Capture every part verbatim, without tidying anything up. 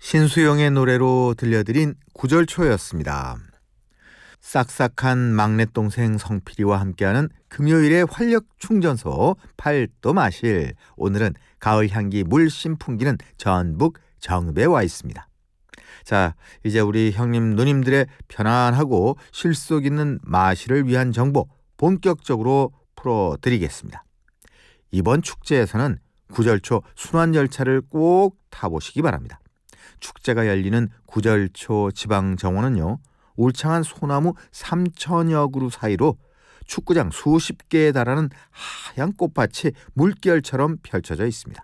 신수영의 노래로 들려드린 구절초였습니다. 싹싹한 막내동생 성필이와 함께하는 금요일의 활력 충전소 팔도 마실. 오늘은 가을 향기 물씬 풍기는 전북 정읍에 와 있습니다. 자, 이제 우리 형님 누님들의 편안하고 실속 있는 마실을 위한 정보 본격적으로 풀어드리겠습니다. 이번 축제에서는 구절초 순환열차를 꼭 타보시기 바랍니다. 축제가 열리는 구절초 지방정원은요, 울창한 소나무 삼천여 그루 사이로 축구장 수십 개에 달하는 하얀 꽃밭이 물결처럼 펼쳐져 있습니다.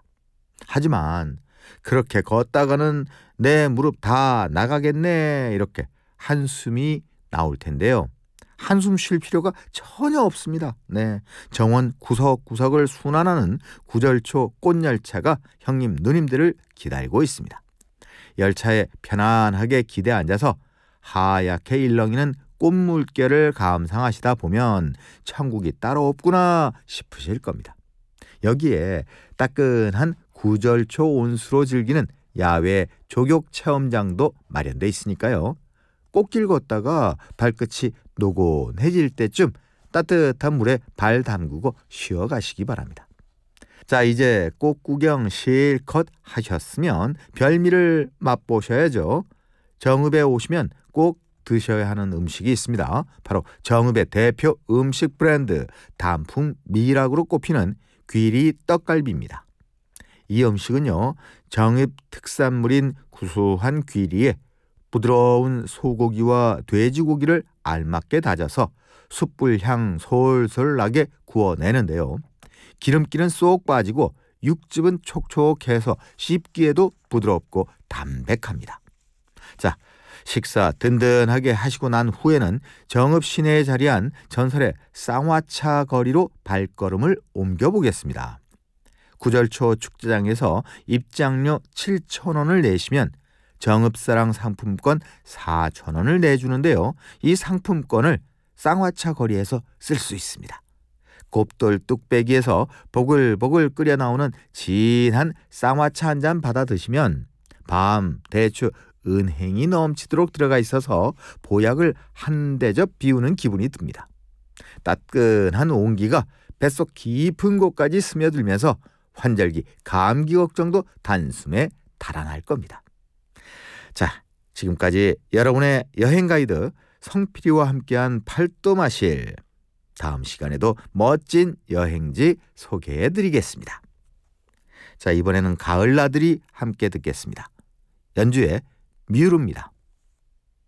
하지만 그렇게 걷다가는 내 무릎 다 나가겠네, 이렇게 한숨이 나올 텐데요. 한숨 쉴 필요가 전혀 없습니다. 네, 정원 구석구석을 순환하는 구절초 꽃열차가 형님 누님들을 기다리고 있습니다. 열차에 편안하게 기대 앉아서 하얗게 일렁이는 꽃물결을 감상하시다 보면 천국이 따로 없구나 싶으실 겁니다. 여기에 따끈한 구절초 온수로 즐기는 야외 조격 체험장도 마련돼 있으니까요. 꽃길 걷다가 발끝이 노곤해질 때쯤 따뜻한 물에 발 담그고 쉬어가시기 바랍니다. 자, 이제 꽃 구경 실컷 하셨으면 별미를 맛보셔야죠. 정읍에 오시면 꼭 드셔야 하는 음식이 있습니다. 바로 정읍의 대표 음식 브랜드 단풍 미락으로 꼽히는 귀리 떡갈비입니다. 이 음식은요, 정읍 특산물인 구수한 귀리에 부드러운 소고기와 돼지고기를 알맞게 다져서 숯불향 솔솔 나게 구워내는데요. 기름기는 쏙 빠지고 육즙은 촉촉해서 씹기에도 부드럽고 담백합니다. 자, 식사 든든하게 하시고 난 후에는 정읍 시내에 자리한 전설의 쌍화차 거리로 발걸음을 옮겨보겠습니다. 구절초 축제장에서 입장료 칠천 원을 내시면 정읍사랑 상품권 사천 원을 내주는데요. 이 상품권을 쌍화차 거리에서 쓸 수 있습니다. 곱돌 뚝배기에서 보글보글 끓여 나오는 진한 쌍화차 한 잔 받아 드시면 밤 대추 은행이 넘치도록 들어가 있어서 보약을 한 대접 비우는 기분이 듭니다. 따끈한 온기가 뱃속 깊은 곳까지 스며들면서 환절기 감기 걱정도 단숨에 달아날 겁니다. 자, 지금까지 여러분의 여행 가이드 성필이와 함께한 팔도 마실. 다음 시간에도 멋진 여행지 소개해드리겠습니다. 자, 이번에는 가을 나들이 함께 듣겠습니다. 연주의 뮤르입니다.